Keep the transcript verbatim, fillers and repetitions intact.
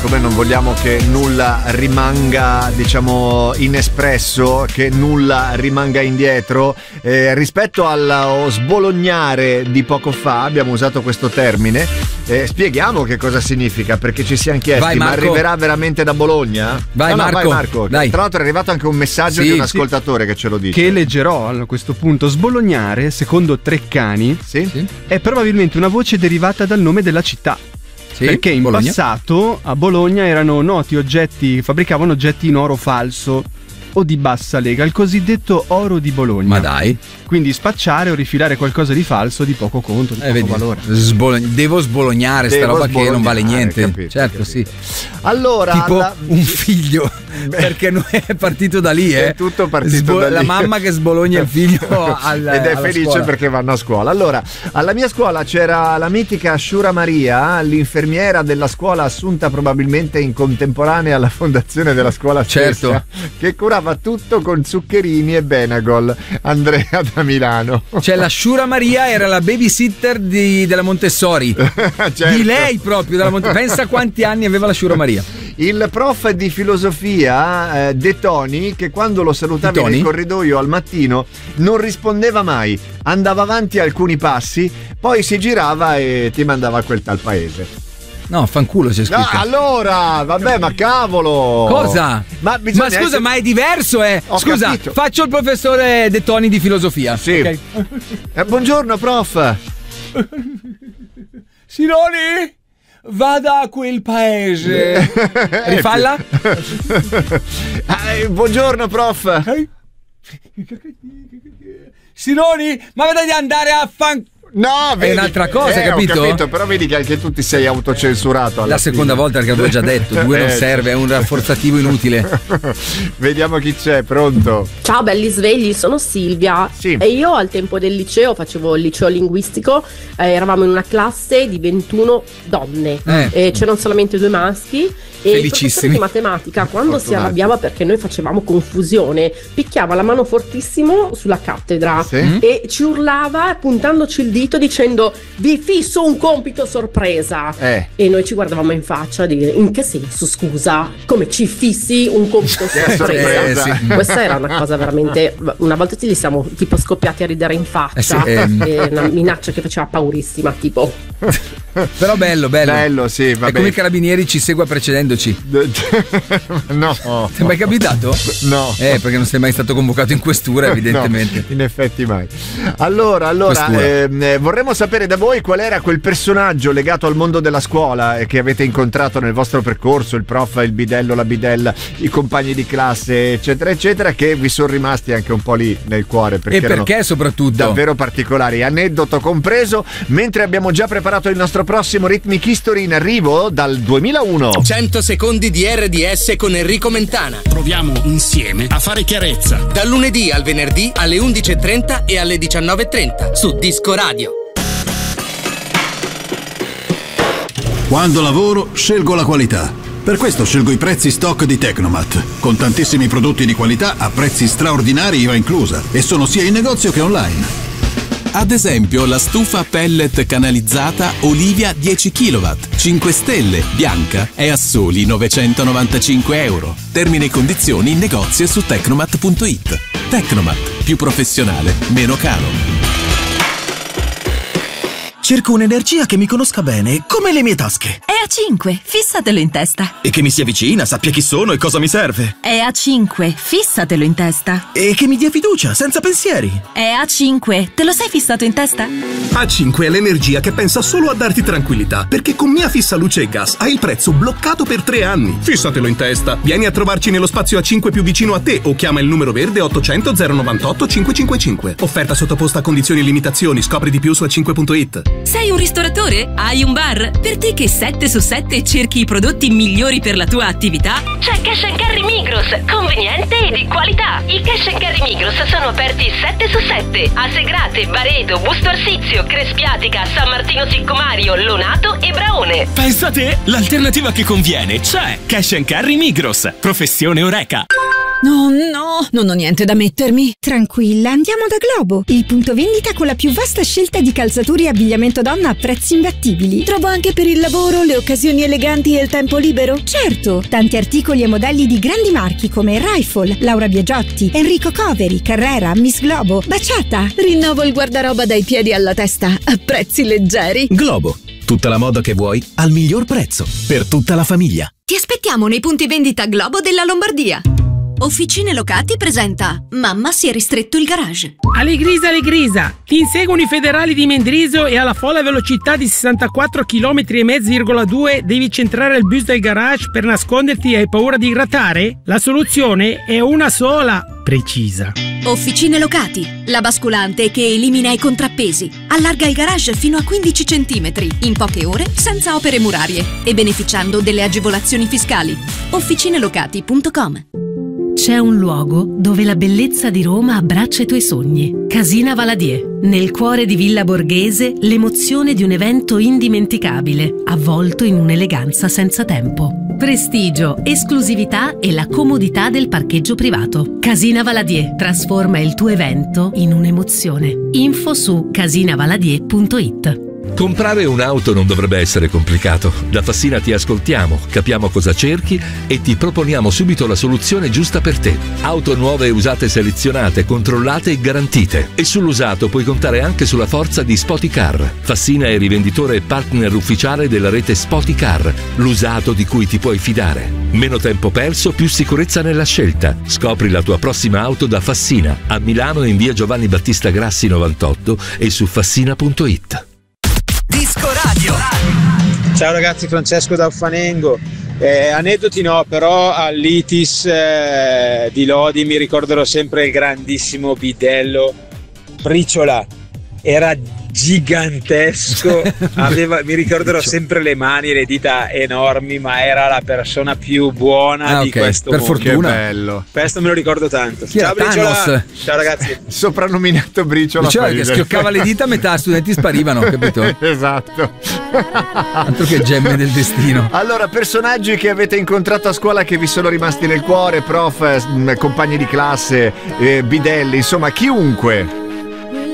siccome non vogliamo che nulla rimanga, diciamo, inespresso, che nulla rimanga indietro, eh, rispetto allo sbolognare di poco fa, abbiamo usato questo termine, eh, spieghiamo che cosa significa, perché ci siamo chiesti: vai, ma arriverà veramente da Bologna? Vai, no, no, Marco, vai Marco. dai. Tra l'altro è arrivato anche un messaggio sì, di un ascoltatore sì, che ce lo dice. Che leggerò a questo punto. Sbolognare, secondo Treccani, sì? Sì. è probabilmente una voce derivata dal nome della città. Sì, perché in Bologna. passato a Bologna erano noti oggetti, fabbricavano oggetti in oro falso o di bassa lega, il cosiddetto oro di Bologna. Ma dai. Quindi spacciare o rifilare qualcosa di falso di poco conto, di eh, poco vedi, valore. Sbologn- devo sbolognare sta roba che non vale niente. Capito, certo, capito. sì. Allora, tipo alla... un figlio, perché non è partito da lì, eh. È tutto partito Sbo- da lì. La mamma che sbologna il figlio al, ed è felice scuola. Perché vanno a scuola. Allora, alla mia scuola c'era la mitica Shura Maria, l'infermiera della scuola assunta probabilmente in contemporanea alla fondazione della scuola stessa, certo, che curava tutto con zuccherini e Benagol. Andrea da Milano. Cioè la Shura Maria era la babysitter di, della Montessori. Certo. Di lei proprio della Monte- pensa quanti anni aveva la Shura Maria. Il prof di filosofia eh, De Toni, che quando lo salutavi nel corridoio al mattino non rispondeva mai, andava avanti alcuni passi, poi si girava e ti mandava a quel tal paese. No, fanculo c'è scritto. No, allora, vabbè, ma cavolo. Cosa? Ma, ma scusa, essere... ma è diverso, eh. Ho scusa, capito. Faccio il professore De Toni di filosofia. Sì. Okay. Eh, buongiorno, prof. Sironi, vada a quel paese. Rifalla. eh, buongiorno, prof. Sironi, ma vada di andare a fan... No, vedi, è un'altra cosa, eh, capito? Ho capito, però vedi che anche tu ti sei autocensurato alla la seconda fine. volta, che avevo già detto, due non eh, serve, è un rafforzativo inutile. Vediamo chi c'è, pronto? Ciao belli svegli, sono Silvia. Sì. E io al tempo del liceo facevo il liceo linguistico, eh, eravamo in una classe di ventuno donne, eh. e c'erano solamente due maschi. E il professore di matematica, quando si arrabbiava perché noi facevamo confusione, picchiava la mano fortissimo sulla cattedra, sì, e ci urlava puntandoci il dito dicendo: vi fisso un compito sorpresa. eh. E noi ci guardavamo in faccia a dire: in che senso, scusa? Come ci fissi un compito sorpresa? Eh, sì. Questa era una cosa veramente, una volta ci li siamo tipo scoppiati a ridere in faccia, eh sì, eh. una minaccia che faceva paurissima, tipo. Però bello, bello. Bello, sì, vabbè. È come i carabinieri ci segua precedendoci. No. Ti è mai capitato? No. Eh, perché non sei mai stato convocato in questura, evidentemente. No, in effetti mai. Allora, allora eh, vorremmo sapere da voi qual era quel personaggio legato al mondo della scuola che avete incontrato nel vostro percorso, il prof, il bidello, la bidella, i compagni di classe, eccetera, eccetera, che vi sono rimasti anche un po' lì nel cuore. Perché e perché soprattutto? Davvero particolari, aneddoto compreso, mentre abbiamo già preparato il nostro prossimo Rhythmic History in arrivo dal duemilauno. cento secondi di R D S con Enrico Mentana. Proviamo insieme a fare chiarezza. Dal lunedì al venerdì alle undici e trenta e alle diciannove e trenta su Disco Radio. Quando lavoro scelgo la qualità. Per questo scelgo i prezzi stock di Tecnomat, con tantissimi prodotti di qualità a prezzi straordinari I V A inclusa, e sono sia in negozio che online. Ad esempio la stufa pellet canalizzata Olivia dieci chilowatt, cinque stelle, bianca, è a soli novecentonovantacinque euro. Termini e condizioni in negozio e su tecnomat punto it. Tecnomat, più professionale, meno caro. Cerco un'energia che mi conosca bene, come le mie tasche. E A cinque, fissatelo in testa. E che mi sia vicina, sappia chi sono e cosa mi serve. E A cinque, fissatelo in testa. E che mi dia fiducia, senza pensieri. E A cinque, te lo sei fissato in testa? A cinque è l'energia che pensa solo a darti tranquillità, perché con Mia Fissa Luce e Gas hai il prezzo bloccato per tre anni. Fissatelo in testa. Vieni a trovarci nello spazio A cinque più vicino a te o chiama il numero verde ottocento zero novantotto cinquecentocinquantacinque. Offerta sottoposta a condizioni e limitazioni. Scopri di più su A cinque punto it. Sei un ristoratore? Hai un bar? Per te che sette su sette cerchi i prodotti migliori per la tua attività? C'è Cash and Carry Migros, conveniente e di qualità. I Cash and Carry Migros sono aperti sette su sette a Segrate, Bareto, Busto Arsizio, Crespiatica, San Martino Siccomario, Lonato e Braone. Pensa te, l'alternativa che conviene c'è. Cash and Carry Migros, professione Oreca. No, no, non ho niente da mettermi. Tranquilla, andiamo da Globo, il punto vendita con la più vasta scelta di calzature e abbigliamento donna a prezzi imbattibili. Trovo anche per il lavoro, le occasioni eleganti e il tempo libero? Certo, tanti articoli e modelli di grandi marchi come Rifle, Laura Biagiotti, Enrico Coveri, Carrera, Miss Globo, Baciata. Rinnovo il guardaroba dai piedi alla testa a prezzi leggeri. Globo, tutta la moda che vuoi al miglior prezzo per tutta la famiglia. Ti aspettiamo nei punti vendita Globo della Lombardia. Officine Locati presenta Mamma si è ristretto il garage. Allegrisa, Allegrisa, ti inseguono i federali di Mendrisio e alla folle velocità di sessantaquattro chilometri e mezzo virgola due devi centrare il bus del garage per nasconderti e hai paura di grattare? La soluzione è una sola, precisa. Officine Locati, la basculante che elimina i contrappesi. Allarga il garage fino a quindici centimetri in poche ore senza opere murarie e beneficiando delle agevolazioni fiscali. officinelocati punto com. C'è un luogo dove la bellezza di Roma abbraccia i tuoi sogni. Casina Valadier. Nel cuore di Villa Borghese, l'emozione di un evento indimenticabile, avvolto in un'eleganza senza tempo. Prestigio, esclusività e la comodità del parcheggio privato. Casina Valadier trasforma il tuo evento in un'emozione. Info su casina valadier punto it. Comprare un'auto non dovrebbe essere complicato. Da Fassina ti ascoltiamo, capiamo cosa cerchi e ti proponiamo subito la soluzione giusta per te. Auto nuove e usate selezionate, controllate e garantite. E sull'usato puoi contare anche sulla forza di Spoticar. Fassina è rivenditore e partner ufficiale della rete Spoticar, l'usato di cui ti puoi fidare. Meno tempo perso, più sicurezza nella scelta. Scopri la tua prossima auto da Fassina, a Milano in via Giovanni Battista Grassi novantotto e su fassina punto it. Disco Radio. Ciao ragazzi, Francesco da Alfanengo. Eh, aneddoti no, però all'I T I S eh, di Lodi mi ricorderò sempre il grandissimo bidello Briciola. Era gigantesco, aveva, mi ricorderò sempre le mani e le dita enormi, ma era la persona più buona ah, di okay. questo per mondo. Fortuna. Che bello. Questo me lo ricordo tanto. Chi Ciao Briciola. Thanos? Ciao ragazzi. Soprannominato Briciola. Briciola che schioccava le dita, a metà studenti sparivano, capito? Esatto. Altro che gemme del destino. Allora, personaggi che avete incontrato a scuola che vi sono rimasti nel cuore, prof, compagni di classe, eh, bidelli, insomma chiunque.